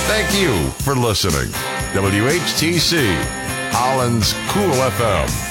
Thank you for listening. WHTC, Holland's Cool FM.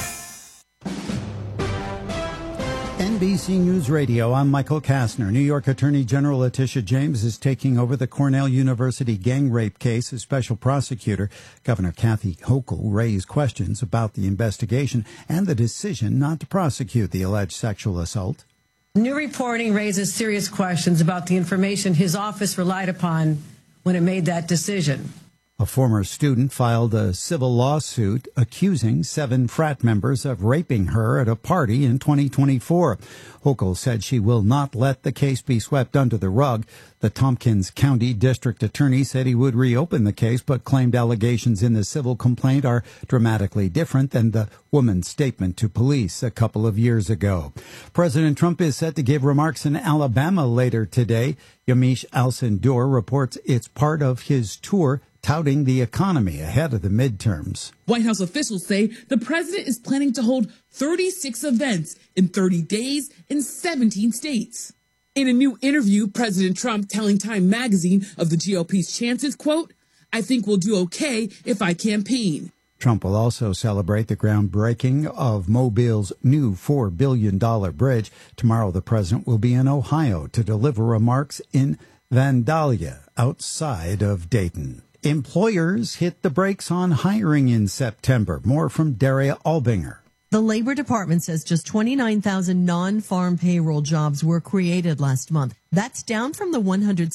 NBC News Radio, I'm Michael Kastner. New York Attorney General Letitia James is taking over the Cornell University gang rape case as special prosecutor. Governor Kathy Hochul raised questions about the investigation and the decision not to prosecute the alleged sexual assault. New reporting raises serious questions about the information his office relied upon when it made that decision. A former student filed a civil lawsuit accusing 7 frat members of raping her at a party in 2024. Hochul said she will not let the case be swept under the rug. The Tompkins County District Attorney said he would reopen the case, but claimed allegations in the civil complaint are dramatically different than the woman's statement to police a couple of years ago. President Trump is set to give remarks in Alabama later today. Yamiche Alcindor reports it's part of his tour touting the economy ahead of the midterms. White House officials say the president is planning to hold 36 events in 30 days in 17 states. In a new interview, President Trump telling Time magazine of the GOP's chances, quote, "I think we'll do okay if I campaign." Trump will also celebrate the groundbreaking of Mobile's new $4 billion bridge. Tomorrow, the president will be in Ohio to deliver remarks in Vandalia, outside of Dayton. Employers hit the brakes on hiring in September. More from Daria Albinger. The Labor Department says just 29,000 non-farm payroll jobs were created last month. That's down from the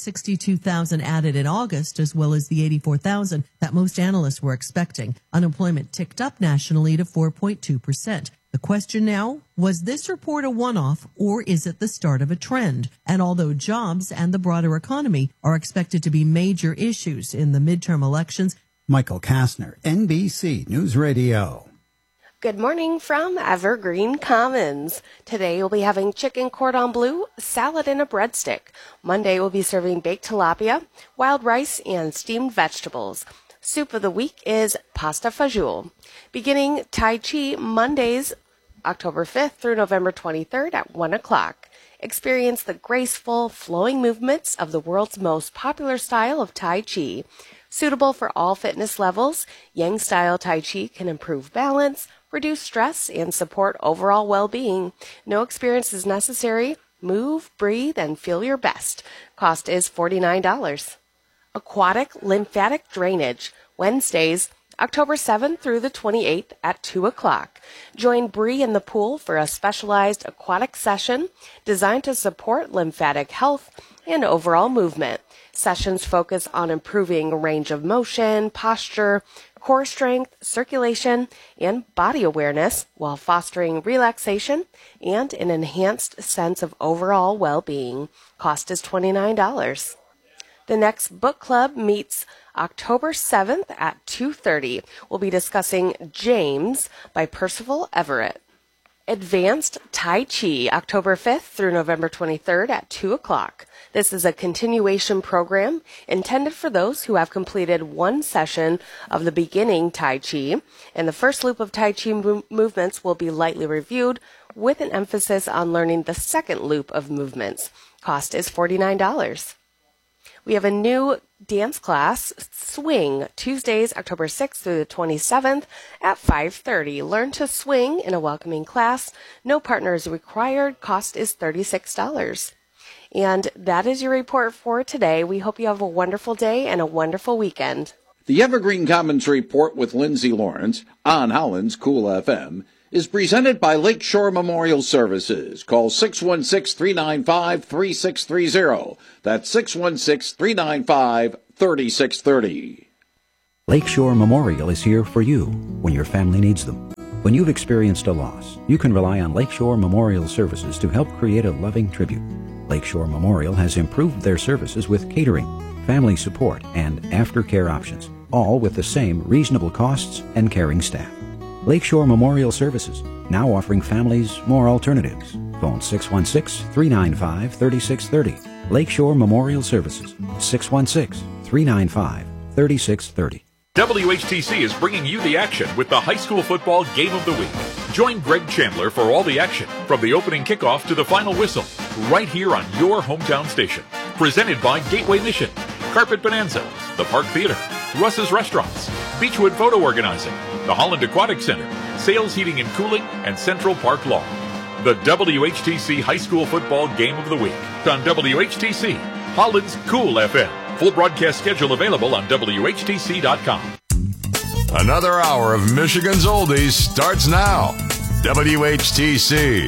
162,000 added in August, as well as the 84,000 that most analysts were expecting. Unemployment ticked up nationally to 4.2%. The question now, was this report a one-off or is it the start of a trend? And although jobs and the broader economy are expected to be major issues in the midterm elections. Michael Kastner, NBC News Radio. Good morning from Evergreen Commons. Today we'll be having chicken cordon bleu, salad, and a breadstick. Monday we'll be serving baked tilapia, wild rice, and steamed vegetables. Soup of the week is pasta fajoule. Beginning Tai Chi Mondays, October 5th through November 23rd at 1 o'clock. Experience the graceful, flowing movements of the world's most popular style of Tai Chi. Suitable for all fitness levels, Yang-style Tai Chi can improve balance, reduce stress, and support overall well-being. No experience is necessary. Move, breathe, and feel your best. Cost is $49. Aquatic lymphatic drainage, Wednesdays, October 7th through the 28th at 2 o'clock. Join Bree in the pool for a specialized aquatic session designed to support lymphatic health and overall movement. Sessions focus on improving range of motion, posture, core strength, circulation, and body awareness while fostering relaxation and an enhanced sense of overall well-being. Cost is $29. The next book club meets October 7th at 2:30. We'll be discussing James by Percival Everett. Advanced Tai Chi, October 5th through November 23rd at 2 o'clock. This is a continuation program intended for those who have completed one session of the beginning Tai Chi, and the first loop of Tai Chi movements will be lightly reviewed with an emphasis on learning the second loop of movements. Cost is $49. We have a new dance class, Swing, Tuesdays, October 6th through the 27th at 5:30. Learn to swing in a welcoming class. No partner is required. Cost is $36. And that is your report for today. We hope you have a wonderful day and a wonderful weekend. The Evergreen Commons Report with Lindsay Lawrence on Holland's Cool FM is presented by Lakeshore Memorial Services. Call 616-395-3630. That's 616-395-3630. Lakeshore Memorial is here for you when your family needs them. When you've experienced a loss, you can rely on Lakeshore Memorial Services to help create a loving tribute. Lakeshore Memorial has improved their services with catering, family support, and aftercare options, all with the same reasonable costs and caring staff. Lakeshore Memorial Services, now offering families more alternatives. Phone 616-395-3630. Lakeshore Memorial Services, 616-395-3630. WHTC is bringing you the action with the high school football game of the week. Join Greg Chandler for all the action, from the opening kickoff to the final whistle, right here on your hometown station. Presented by Gateway Mission, Carpet Bonanza, the Park Theater, Russ's Restaurants, Beechwood Photo Organizing, the Holland Aquatic Center, Sales Heating and Cooling, and Central Park Law. The WHTC High School Football Game of the Week on WHTC, Holland's Cool FM. Full broadcast schedule available on WHTC.com. Another hour of Michigan's Oldies starts now. WHTC